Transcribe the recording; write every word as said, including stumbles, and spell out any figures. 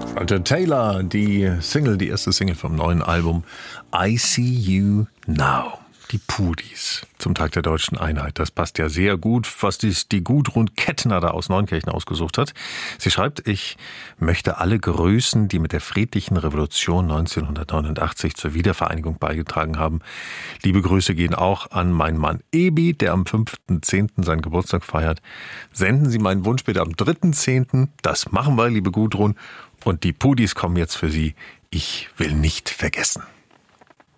Alter Taylor, die Single, die erste Single vom neuen Album I See You Now. Die Pudis zum Tag der Deutschen Einheit. Das passt ja sehr gut, was die, die Gudrun Kettner da aus Neunkirchen ausgesucht hat. Sie schreibt, ich möchte alle grüßen, die mit der friedlichen Revolution neunzehnhundertneunundachtzig zur Wiedervereinigung beigetragen haben. Liebe Grüße gehen auch an meinen Mann Ebi, der am fünften zehnten seinen Geburtstag feiert. Senden Sie meinen Wunsch bitte am dritten zehnten Das machen wir, liebe Gudrun. Und die Pudis kommen jetzt für Sie. Ich will nicht vergessen.